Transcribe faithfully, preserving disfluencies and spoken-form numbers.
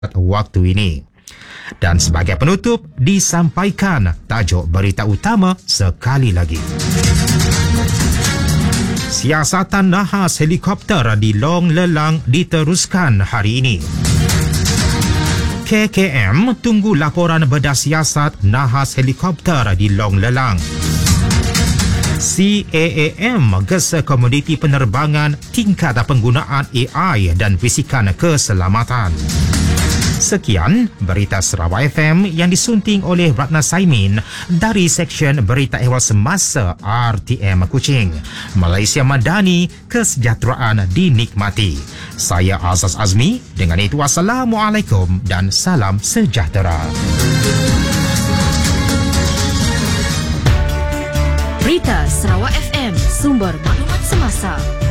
waktu ini. Dan sebagai penutup, disampaikan tajuk berita utama sekali lagi. Siasatan nahas helikopter di Long Lelang diteruskan hari ini. K K M tunggu laporan bedah siasat nahas helikopter di Long Lelang. C A A M gesa komoditi penerbangan tingkat penggunaan A I dan fisikan keselamatan. Sekian berita Sarawak F M yang disunting oleh Ratna Saimin dari Seksyen Berita Ehwal Semasa R T M Kuching. Malaysia Madani, kesejahteraan dinikmati. Saya Azaz Azmi, dengan itu Assalamualaikum dan salam sejahtera. Berita Sarawak F M, sumber maklumat semasa.